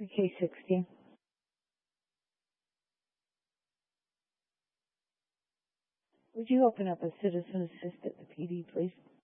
for case 16. Would you open up a citizen assist at the PD, please?